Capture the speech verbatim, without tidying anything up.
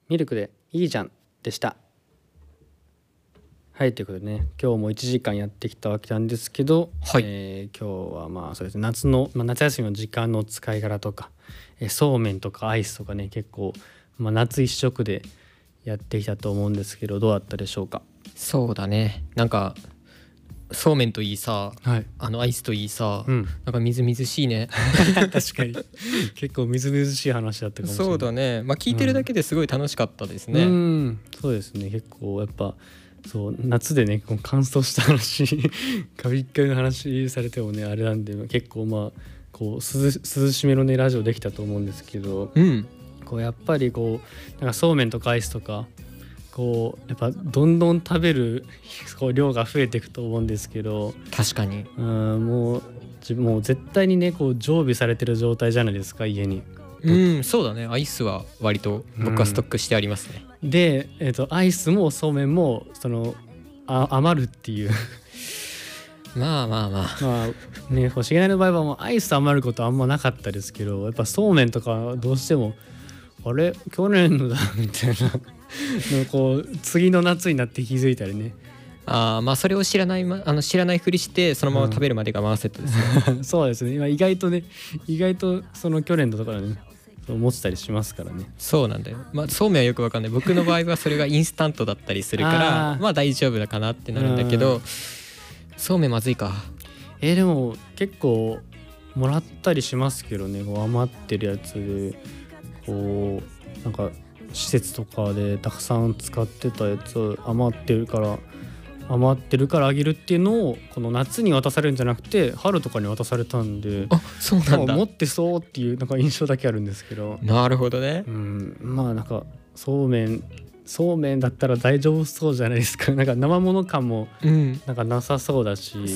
ミルクでいいじゃんでした。はい、ということでね、今日もいちじかんやってきたわけなんですけど、 はいえー今日はまあそうですね、夏の、まあ、夏休みの時間の使い方とか、えーそうめんとかアイスとかね、結構、まあ、夏一色でやってきたと思うんですけど、どうだったでしょうか。 そうだね。なんかそうめんといいさ、 はい、 あのアイスといいさ、 うんなんかみずみずしいね。 確かに結構みずみずしい話だったかもしれない。 そうだね。まあ聞いてるだけですごい楽しかったですね。 うん、そうですね、結構やっぱそう夏でね、こう乾燥した話カビっかいの話されてもねあれなんで、結構まあこう涼涼しめのねラジオできたと思うんですけど、 うんこうやっぱりこうなんかそうめんとかアイスとかこうやっぱどんどん食べるこう量が増えていくと思うんですけど、 確かに。 うんもう自分もう絶対にねこう常備されてる状態じゃないですか、家に。 うんそうだね。アイスは割と僕はストックしてありますね。 で、えー、とアイスもそうめんもそのあ余るっていうまあまあまあ。 まあね、星がないの場合はもうアイス余ることあんまなかったですけど、やっぱそうめんとかどうしてもあれ去年のだみたいなのこう次の夏になって気づいたりねあーまあそれを知らない、ま、あの知らないふりしてそのまま食べるまでがワンセットですね。 そうですね、今意外とね意外とその去年のとかねそう持ってたりしますからね。 そうなんだよ。まあそうめんはよくわかんない。僕の場合はそれがインスタントだったりするからあーまあ大丈夫だかなってなるんだけうど、そうめんまずいか。 えーでも結構もらったりしますけどね、こう余ってるやつでこうなんか施設とかでたくさん使ってたやつ余ってるから余ってるからあげるっていうのをこの夏に渡されるんじゃなくて春とかに渡されたんで、 あそうなんだ。 持ってそうっていうなんか印象だけあるんですけど、 なるほどねう。んまあなんかそうめんそうめんだったら大丈夫そうじゃないですか。なんか生もの感もうんなんかなさそうだし